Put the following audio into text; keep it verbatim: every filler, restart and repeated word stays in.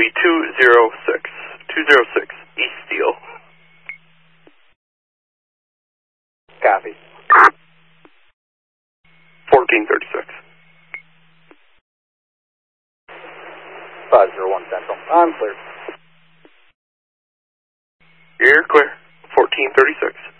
be two zero six. two zero six, East Steel. Copy. fourteen thirty-six. five zero one Central. I'm clear. You're clear. fourteen thirty-six.